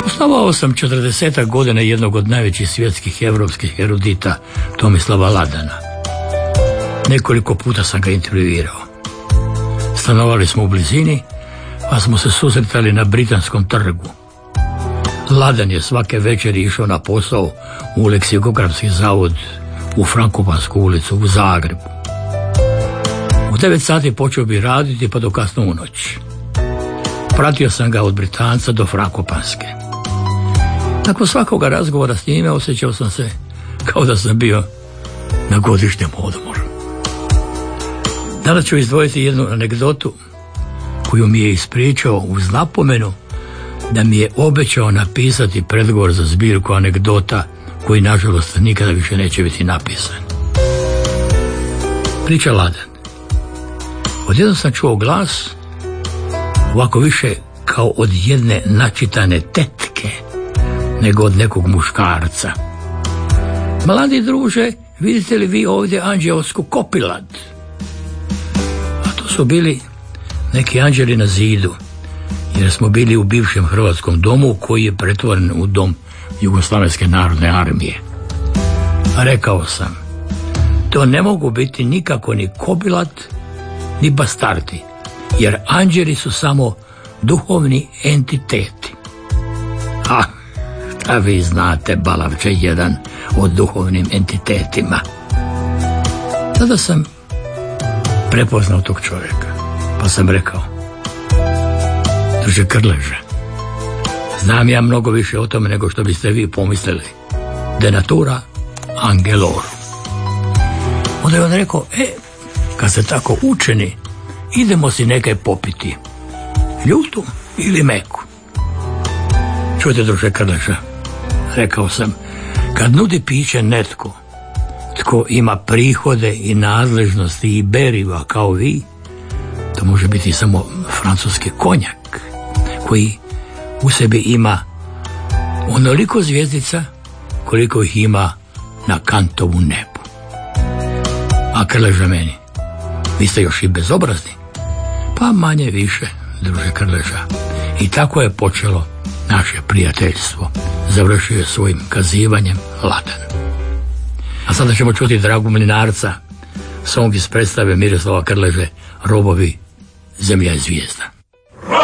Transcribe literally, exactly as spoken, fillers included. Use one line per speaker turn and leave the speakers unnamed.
Poznavao sam četrdesetak godina jednog od najvećih svjetskih evropskih erudita, Tomislava Ladana. Nekoliko puta sam ga intervjuirao. Stanovali smo u blizini, pa smo se susretali na Britanskom trgu. Ladan je svake večeri išao na posao u leksikografski zavod u Frankopansku ulicu u Zagrebu. U devet sati počeo bi raditi pa do kasno u noć. Pratio sam ga od Britanca do Frankopanske. Nakon svakoga razgovora s njime osjećao sam se kao da sam bio na godišnjem odmoru. Danas ću izdvojiti jednu anegdotu koju mi je ispričao uz napomenu da mi je obećao napisati predgovor za zbirku anegdota koji nažalost nikada više neće biti napisan. Priča Ladan. Odjednom sam čuo glas, ovako više kao od jedne načitane tetke nego od nekog muškarca. Mladi druže, vidite li vi ovdje anđeosku kopilad? A to su bili neki anđeli na zidu, jer smo bili u bivšem hrvatskom domu koji je pretvoren u dom Jugoslavenske narodne armije. A rekao sam, to ne mogu biti nikako ni kobilat, ni bastardi, jer anđeli su samo duhovni entiteti. A, šta vi znate, balavče jedan, o duhovnim entitetima? Tada sam prepoznao tog čovjeka, pa sam rekao, druže Krleže, znam ja mnogo više o tome nego što biste vi pomislili. De natura angelorum. Onda je on rekao, e, kad ste tako učeni, idemo si nekaj popiti. Ljutu ili meku? Čujte, druže Krleža, rekao sam, kad nudi piće netko tko ima prihode i nadležnosti i beriva kao vi, to može biti samo francuski konjak koji u sebi ima onoliko zvjezdica koliko ih ima na Kantovu nebu. A Krleža meni, vi ste još i bezobrazni. Pa manje više, druže Krleža. I tako je počelo naše prijateljstvo. Završio je svojim kazivanjem Ladan. A sada ćemo čuti Dragu Mlinarca, song iz predstave Miroslava Krleže, Robovi, zemlja i zvijezda.